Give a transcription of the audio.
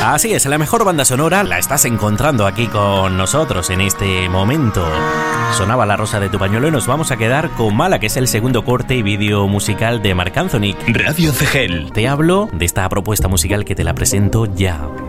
Así es, la mejor banda sonora la estás encontrando aquí con nosotros en este momento. Sonaba La rosa de tu pañuelo y nos vamos a quedar con Mala, que es el segundo corte y vídeo musical de Marc Anthony. Radio CGL. Te hablo de esta propuesta musical que te la presento ya.